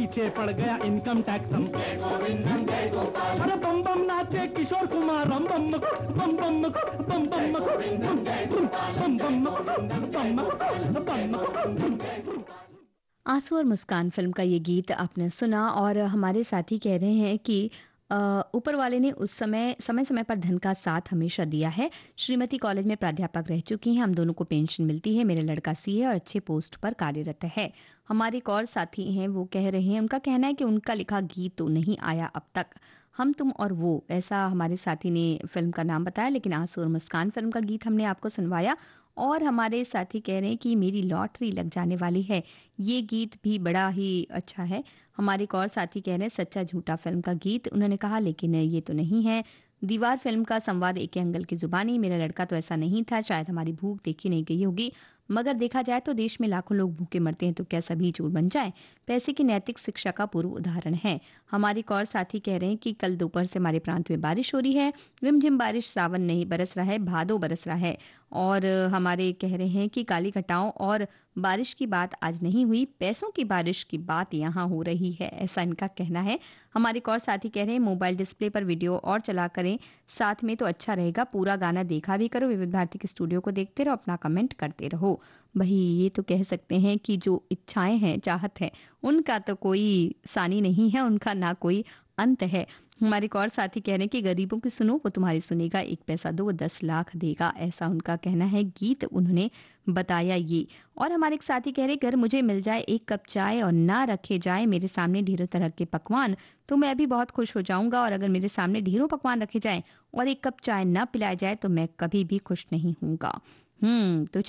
पीछे पड़ गया इनकम टैक्स हम। अरे बम बम नाचे किशोर कुमार, बम बम को बम बम को बम बम को बम बम को बम बम। आंसू और मुस्कान फिल्म का ये गीत आपने सुना और हमारे साथी कह रहे हैं कि ऊपर वाले ने उस समय समय समय पर धन का साथ हमेशा दिया है। श्रीमती कॉलेज में प्राध्यापक रह चुकी हैं, हम दोनों को पेंशन मिलती है, मेरा लड़का सीए और अच्छे पोस्ट पर कार्यरत है। हमारे एक और साथी हैं, वो कह रहे हैं, उनका कहना है कि उनका लिखा गीत तो नहीं आया अब तक। हम तुम और वो, ऐसा हमारे साथी ने फिल्म का नाम बताया, लेकिन आंसू और मुस्कान फिल्म का गीत हमने आपको सुनवाया। और हमारे साथी कह रहे हैं कि मेरी लॉटरी लग जाने वाली है, ये गीत भी बड़ा ही अच्छा है। हमारे एक और साथी कह रहे हैं सच्चा झूठा फिल्म का गीत, उन्होंने कहा लेकिन ये तो नहीं है। दीवार फिल्म का संवाद एक एंगल की जुबानी, मेरा लड़का तो ऐसा नहीं था, शायद हमारी भूख देखी नहीं गई होगी, मगर देखा जाए तो देश में लाखों लोग भूखे मरते हैं, तो क्या सभी चोर बन जाएं? पैसे की नैतिक शिक्षा का पूर्व उदाहरण है। हमारे एक और साथी कह रहे हैं कि कल दोपहर से हमारे प्रांत में बारिश हो रही है, रिमझिम बारिश, सावन नहीं बरस रहा है, भादो बरस रहा है। और हमारे कह रहे हैं कि काली घटाओं और बारिश की बात आज नहीं हुई, पैसों की बारिश की बात यहाँ हो रही है, ऐसा इनका कहना है। हमारे एक और साथी कह रहे हैं मोबाइल डिस्प्ले पर वीडियो और चला करें साथ में तो अच्छा रहेगा, पूरा गाना देखा भी करो, विविध भारती के स्टूडियो को देखते रहो, अपना कमेंट करते रहो। भाई ये तो कह सकते हैं कि जो इच्छाएं हैं, चाहत है, उनका तो कोई सानी नहीं है, उनका ना कोई अंत है। हमारे एक और साथी कह रहे हैं कि गरीबों की सुनो वो तुम्हारी सुनेगा, एक पैसा दो वो 10 लाख देगा, ऐसा उनका कहना है। गीत उन्होंने बताया ये। और हमारे एक साथी कह रहे अगर मुझे मिल जाए एक कप चाय और ना रखे जाए मेरे सामने ढेरों तरह के पकवान तो मैं भी बहुत खुश हो जाऊंगा, और अगर मेरे सामने ढेरों पकवान रखे जाएं और एक कप चाय ना पिलाया जाए तो मैं कभी भी खुश नहीं होऊंगा। तो